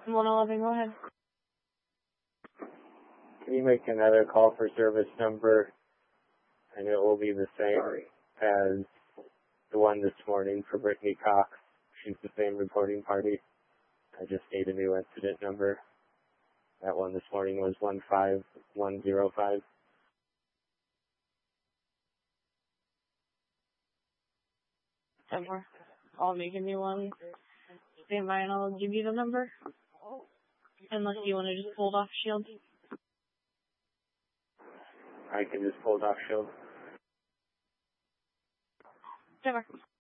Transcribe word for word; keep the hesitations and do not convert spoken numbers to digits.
one eleven, go ahead. Can you make another call for service number? And it will be the same as the one this morning for Brittany Cox. She's the same reporting party. I just need a new incident number. That one this morning was one five one zero five. ten four. I'll make a new one. Stand by and I'll give you the number. Unless you want to just hold off shield. I can just hold off shield. ten four.